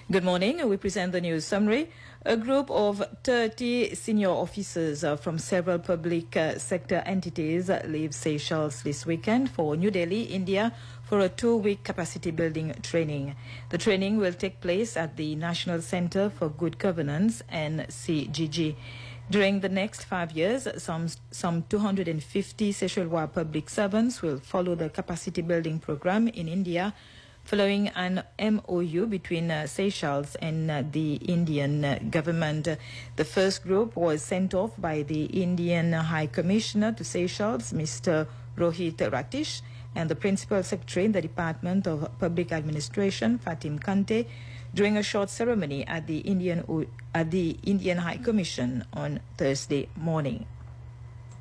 Good morning. We present the news summary. A group of 30 senior officers from several public sector entities leave Seychelles this weekend for New Delhi, India, for a 2-week capacity building training. The training will take place at the National Centre for Good Governance, NCGG. During the next 5 years, some 250 Seychellois public servants will follow the capacity building program in India, following an MOU between Seychelles and the Indian government. The first group was sent off by the Indian High Commissioner to Seychelles, Mr. Rohit Ratish, and the Principal Secretary in the Department of Public Administration, Fatim Kante, during a short ceremony at the Indian High Commission on Thursday morning.